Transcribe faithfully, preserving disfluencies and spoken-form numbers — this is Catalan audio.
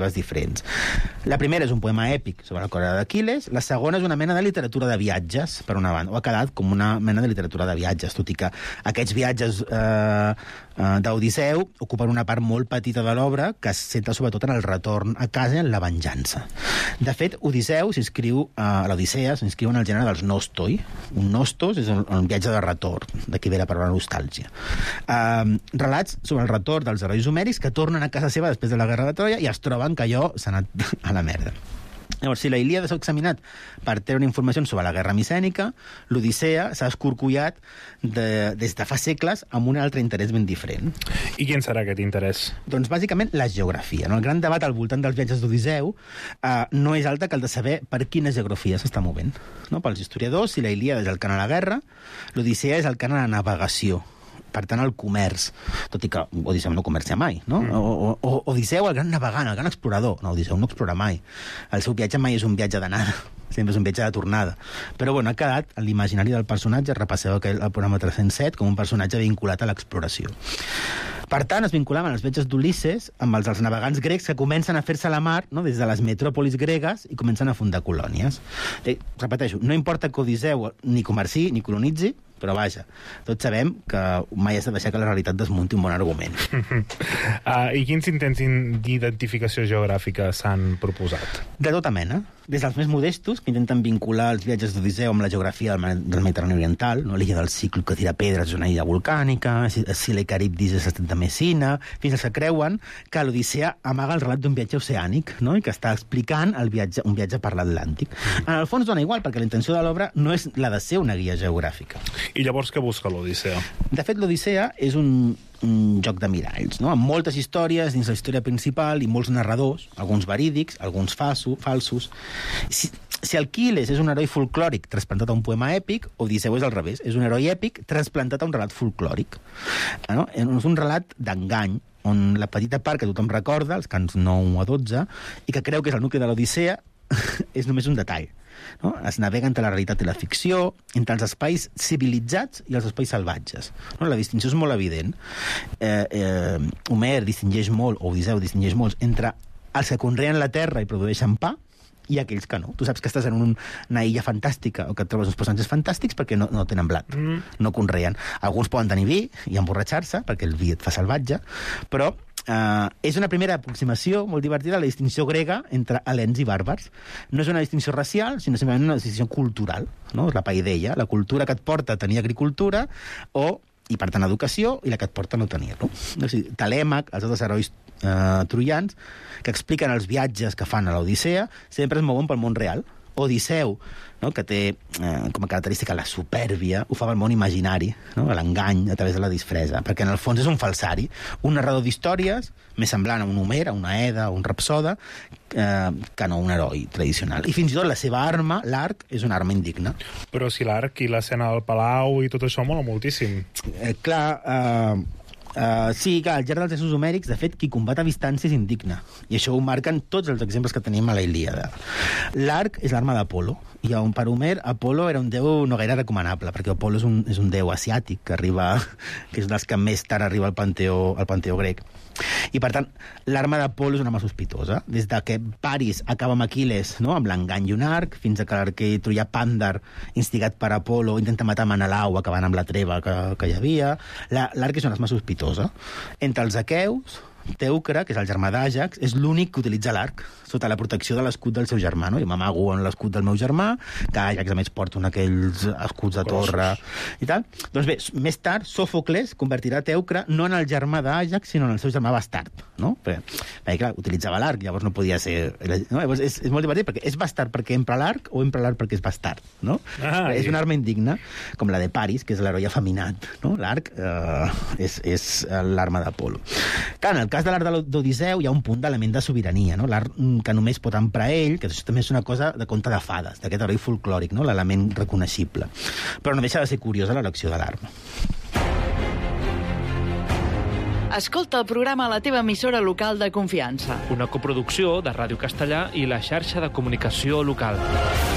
diferents. La primera és un poema èpic sobre la corda d'Aquil·les, la segona és una mena de literatura de viatges, per una banda, o ha quedat com una mena de literatura de viatges, tot i que aquests viatges eh, eh, d'Odisseu ocupen una part molt petita de l'obra que es centra sobretot en el retorn a casa i en la venjança. De fet, Odisseu s'inscriu a eh, l'Odissea, s'inscriu en el gènere dels nostoi. Un nostos és un, un viatge de retorn, d'aquí ve la paraula nostàlgia. Eh, relats sobre el retorn dels herois homèrics que tornen a casa seva després de la guerra de Troia i es troben que allò s'ha anat a la merda. Llavors, si la Ilíada s'ha examinat per treure informacions sobre la guerra micènica, l'Odissea s'ha escorcollat de, des de fa segles amb un altre interès ben diferent. I quin serà aquest interès? Doncs, bàsicament, la geografia. No? El gran debat al voltant dels viatges d'Odisseu eh, no és altre que el de saber per quina geografia s'està movent. No? Pels historiadors, si la Ilíada és el cant a la guerra, l'Odissea és el cant a la navegació. Per tant, el comerç, tot i que Odisseu no comercia mai, no? Mm. O, o, Odisseu, el gran navegant, el gran explorador. No, Odisseu no explora mai. El seu viatge mai és un viatge d'anada, sempre és un viatge de tornada. Però, bueno, ha quedat en l'imaginari del personatge, repasseu aquell, el programa tres-cents set, com un personatge vinculat a l'exploració. Per tant, es vinculaven els viatges d'Ulisses amb els dels navegants grecs que comencen a fer-se a la mar, no?, des de les metròpolis gregues i comencen a fundar colònies. Eh, repeteixo, no importa que Odisseu ni comerci ni colonitzi, però vaja, tots sabem que mai has de deixar que la realitat desmunti un bon argument. uh, I quins intents d'identificació geogràfica s'han proposat? De tota mena. Des dels més modestos, que intenten vincular els viatges d'Odisseu amb la geografia del, del Mediterrani Oriental, no? L'illa del Ciclo, que tira pedres, és una illa volcànica, Sila i Caribdis és l'estat de Messina, fins als que creuen que l'Odissea amaga el relat d'un viatge oceànic, no? I que està explicant el viatge, un viatge per l'Atlàntic. En el fons dona igual, perquè la intenció de l'obra no és la de ser una guia geogràfica. I llavors què busca l'Odissea? De fet, l'Odissea és un, un joc de miralls, no? Amb moltes històries dins la història principal i molts narradors, alguns verídics, alguns falso, falsos. Si, si Aquil·les és un heroi folclòric transplantat a un poema èpic, Odisseu és al revés, és un heroi èpic transplantat a un relat folclòric. No? És un relat d'engany, on la petita part que tothom recorda, els cants nou a dotze, i que creu que és el nucli de l'Odissea, és només un detall. No? Es navega entre la realitat i la ficció, entre els espais civilitzats i els espais salvatges. No? La distinció és molt evident. Eh, eh, Homer distingeix molt, o Odisseu distingeix molt, entre els que conreen la terra i produeixen pa i aquells que no. Tu saps que estàs en un, una illa fantàstica o que et trobes uns personatges fantàstics perquè no, no tenen blat, mm. no conreen. Alguns poden tenir vi i emborratxar-se perquè el vi et fa salvatge, però Uh, és una primera aproximació molt divertida a la distinció grega entre helens i bàrbars. No és una distinció racial, sinó simplement una distinció cultural, no? La paideia, la cultura que et porta a tenir agricultura o, i per tant educació, i la que et porta a no tenir-lo. O sigui, Telèmac, els altres herois uh, troians, que expliquen els viatges que fan a l'Odissea, sempre es mouen pel món real. Odisseu, no?, que té eh, com a característica la supèrbia, ho fa al món imaginari, no?, l'engany a través de la disfressa, perquè en el fons és un falsari, un narrador d'històries més semblant a un Homer, a una Eda, a un Rapsoda, eh, que no un heroi tradicional. I fins i tot la seva arma, l'arc, és una arma indigna. Però si l'arc i l'escena del palau i tot això mola moltíssim. Eh, clar, eh, Uh, sí, que al llarg dels Jesús homèrics, de fet, qui combat a distància és indigne. I això ho marquen tots els exemples que tenim a la Ilíada. L'arc és l'arma d'Apolo. I on per Homer, Apolo era un déu no gaire recomanable, perquè Apolo és un, és un déu asiàtic, que arriba, que és dels que més tard arriba al panteó, al panteó grec. I, per tant, l'arma d'Apolo és una mà sospitosa. Des de que Paris acaba amb Aquil·les, no?, amb l'engany i un arc, fins a que l'arquer troià Pàndar, instigat per Apolo, intenta matar Menelau, acabant amb la treva que, que hi havia. L'arc és una mà sospitosa. Entre els aqueus, Teucre, que és el germà d'Àjax, és l'únic que utilitza l'arc sota la protecció de l'escut del seu germà, no? Jo m'amago en l'escut del meu germà, que Àjax a més porta un d'aquells escuts de torre i tal. Doncs bé, més tard Sòfocles convertirà Teucre no en el germà d'Àjax, sinó en el seu germà bastard, no? Perquè, perquè clar, utilitzava l'arc, llavors no podia ser... No? Llavors és, és molt divertit, perquè és bastard perquè empra l'arc o empra l'arc perquè és bastard, no? Ah, és una arma indigna, com la de Paris, que és l'heroi afeminat, no? L'arc eh, és, és l'arma d'Apolo. Clar, en el cas de l'art d'Odisseu hi ha un punt d'element de sobirania, no? L'art que només pot emprar ell, que això també és una cosa de conte de fades, d'aquest heroi folclòric, no? L'element reconeixible. Però no deixa de ser curiosa l'elecció de l'arma. Escolta el programa a la teva emissora local de confiança. Una coproducció de Ràdio Castellà i la xarxa de comunicació local.